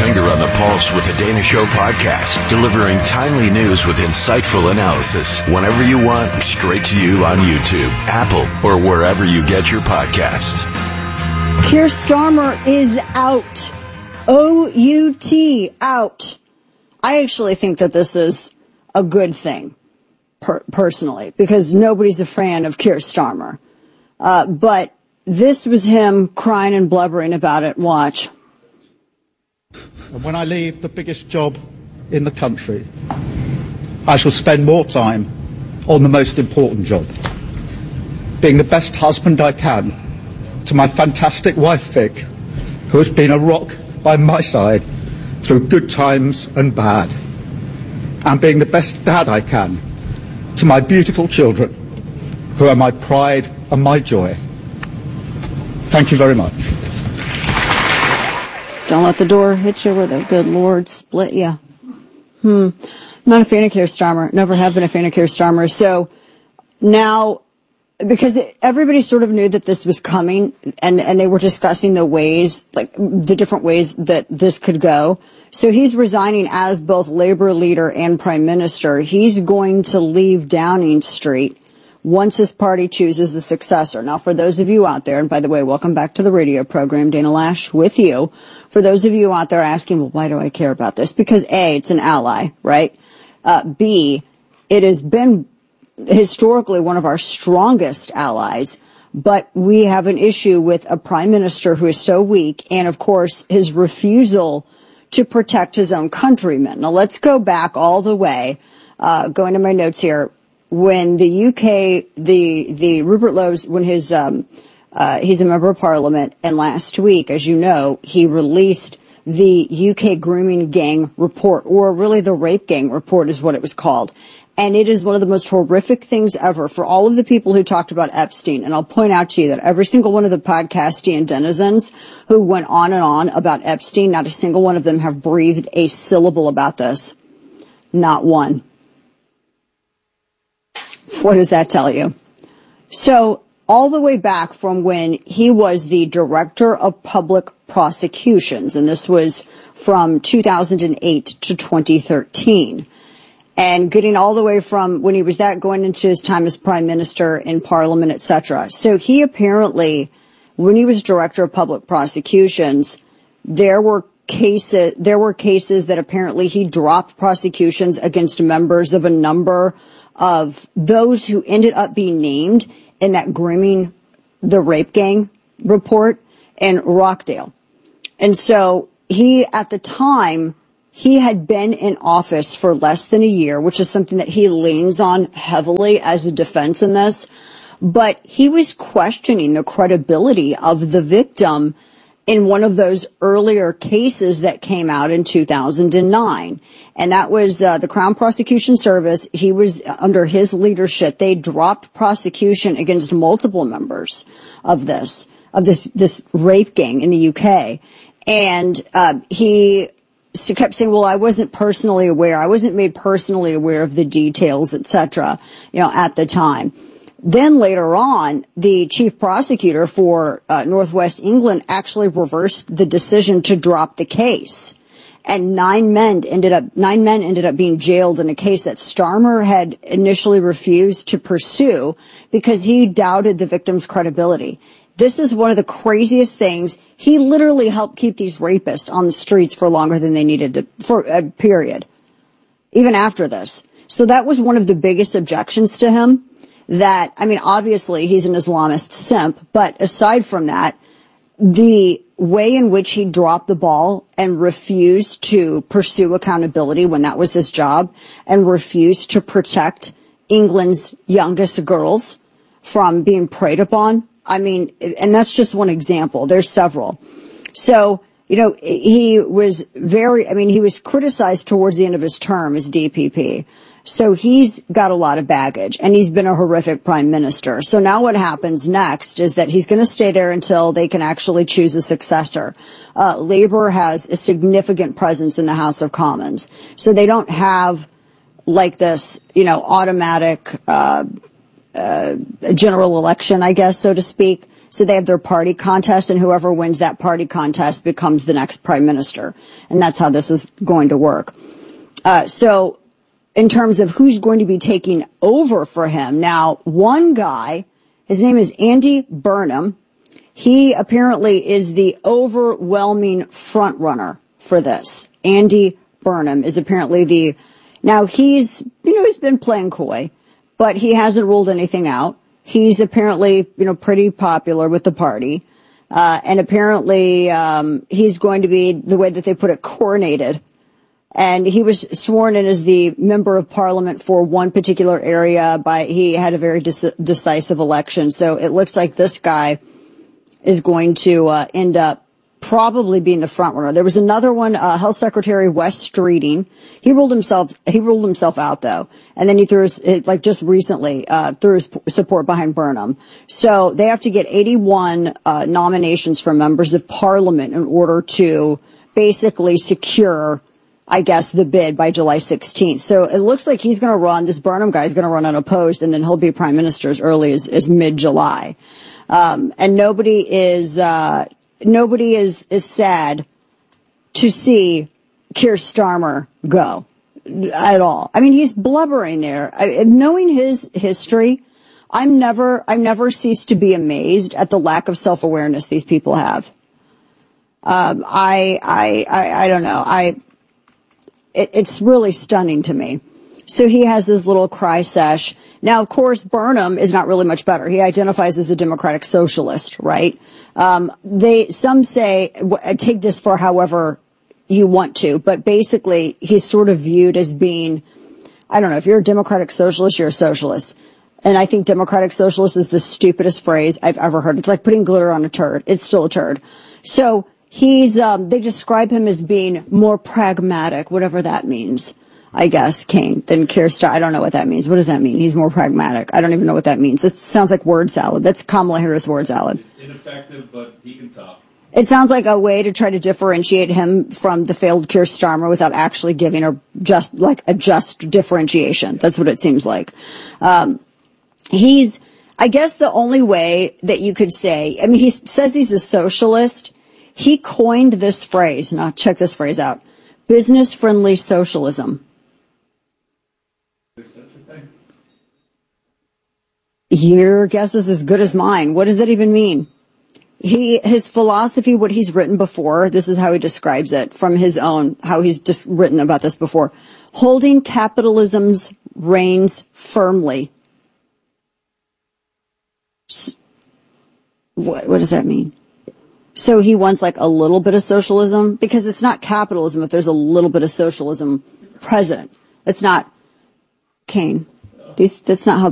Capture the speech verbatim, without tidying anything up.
finger on the pulse with the Dana Show podcast, delivering timely news with insightful analysis whenever you want, straight to you on YouTube, Apple, or wherever you get your podcasts. Keir Starmer is out. O U T, out. I actually think that this is a good thing, per- personally, because nobody's a fan of Keir Starmer. Uh, but this was him crying and blubbering about it. Watch. And when I leave the biggest job in the country, I shall spend more time on the most important job, being the best husband I can to my fantastic wife, Vic, who has been a rock by my side through good times and bad, and being the best dad I can to my beautiful children, who are my pride and my joy. Thank you very much. Don't let the door hit you where the good Lord split you. Hmm. I'm not a fan of Keir Starmer. Never have been a fan of Keir Starmer. So now, because it, everybody sort of knew that this was coming, and, and they were discussing the ways, like the different ways that this could go. So he's resigning as both Labour leader and Prime Minister. He's going to leave Downing Street once his party chooses a successor. Now, for those of you out there, and by the way, welcome back to the radio program, Dana Lash with you. For those of you out there asking, well, why do I care about this? Because A, it's an ally, right? Uh, B, it has been historically one of our strongest allies, but we have an issue with a prime minister who is so weak, and of course, his refusal to protect his own countrymen. Now, let's go back all the way, uh, going to my notes here. When the U K, the, the Rupert Lowe's, when his, um, uh, he's a member of parliament, and last week, as you know, he released the U K grooming gang report, or really the rape gang report is what it was called. And it is one of the most horrific things ever for all of the people who talked about Epstein. And I'll point out to you that every single one of the podcastian denizens who went on and on about Epstein, not a single one of them have breathed a syllable about this. Not one. What does that tell you? So all the way back from when he was the director of public prosecutions, and this was from two thousand eight to twenty thirteen, and getting all the way from when he was that going into his time as prime minister in parliament, et cetera. So he apparently, when he was director of public prosecutions, there were cases, there were cases that apparently he dropped prosecutions against members of a number of those who ended up being named in that grooming, the rape gang report in Rockdale. And so he, at the time, he had been in office for less than a year, which is something that he leans on heavily as a defense in this. But he was questioning the credibility of the victim in one of those earlier cases that came out in two thousand nine. And that was uh, the Crown Prosecution Service. He was under his leadership. They dropped prosecution against multiple members of this, of this, this rape gang in the U K. And uh, he kept saying, well, I wasn't personally aware. I wasn't made personally aware of the details, et cetera, you know, at the time. Then later on, the chief prosecutor for uh, Northwest England actually reversed the decision to drop the case. And nine men ended up, nine men ended up being jailed in a case that Starmer had initially refused to pursue because he doubted the victim's credibility. This is one of the craziest things. He literally helped keep these rapists on the streets for longer than they needed to, for a period, even after this. So that was one of the biggest objections to him. That, I mean, obviously he's an Islamist simp, but aside from that, the way in which he dropped the ball and refused to pursue accountability when that was his job, and refused to protect England's youngest girls from being preyed upon. I mean, and that's just one example. There's several. So, you know, he was very, I mean, he was criticized towards the end of his term as D P P. So he's got a lot of baggage, and he's been a horrific prime minister. So now what happens next is that he's going to stay there until they can actually choose a successor. Uh, Labour has a significant presence in the House of Commons. So they don't have like this, you know, automatic, uh, uh, general election, I guess, so to speak. So they have their party contest, and whoever wins that party contest becomes the next prime minister. And that's how this is going to work. Uh, so in terms of who's going to be taking over for him, now, one guy, his name is Andy Burnham. He apparently is the overwhelming front runner for this. Andy Burnham is apparently the, now he's, you know, he's been playing coy, but he hasn't ruled anything out. He's apparently, you know, pretty popular with the party. Uh, and apparently, um, he's going to be, the way that they put it, coronated. And he was sworn in as the member of parliament for one particular area by, he had a very dec- decisive election. So it looks like this guy is going to, uh, end up probably being the front runner. There was another one, uh, Health Secretary Wes Streeting. He ruled himself, he ruled himself out though. And then he threw his, like just recently, uh, threw his support behind Burnham. So they have to get eighty-one, uh, nominations from members of parliament in order to basically secure, I guess, the bid by July sixteenth. So it looks like he's going to run, this Burnham guy is going to run unopposed, and then he'll be prime minister as early as, as mid-July. Um, and nobody is, uh, Nobody is, is sad to see Keir Starmer go at all. I mean, he's blubbering there. I, knowing his history, I'm never, I've never ceased to be amazed at the lack of self-awareness these people have. Um, I, I, I, I don't know. I, it, it's really stunning to me. So he has this little cry sesh. Now, of course, Burnham is not really much better. He identifies as a democratic socialist, right? Um, they, some say, take this for however you want to, but basically he's sort of viewed as being, I don't know, if you're a democratic socialist, you're a socialist. And I think democratic socialist is the stupidest phrase I've ever heard. It's like putting glitter on a turd. It's still a turd. So he's, um, they describe him as being more pragmatic, whatever that means. I guess, Kane, than Keir Starmer. I don't know what that means. What does that mean? He's more pragmatic. I don't even know what that means. It sounds like word salad. That's Kamala Harris word salad. Ineffective, but he can talk. It sounds like a way to try to differentiate him from the failed Keir Starmer without actually giving a just, like, a just differentiation. That's what it seems like. Um, he's, I guess the only way that you could say, I mean, he says he's a socialist. He coined this phrase. Now, check this phrase out. Business-friendly socialism. Your guess is as good as mine. What does that even mean? He, his philosophy, what he's written before, this is how he describes it from his own, how he's just written about this before. Holding capitalism's reins firmly. What, what does that mean? So he wants like a little bit of socialism, because it's not capitalism if there's a little bit of socialism present. It's not, Kane. These, that's not how